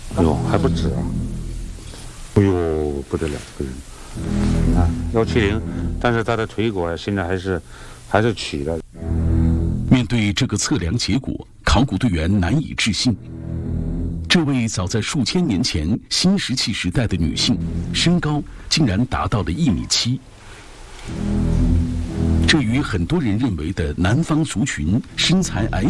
哎呦，还不止啊！哎呦，不得了，这个人啊，170，但是他的腿骨啊，现在还是曲的。 面对这个测量结果，考古队员难以置信。这位早在数千年前新石器时代的女性，身高竟然达到了1.7米。这与很多人认为的南方族群身材矮